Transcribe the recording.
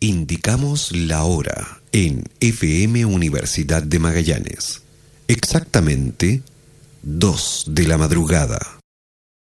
Indicamos la hora en FM Universidad de Magallanes. Exactamente 2 de la madrugada.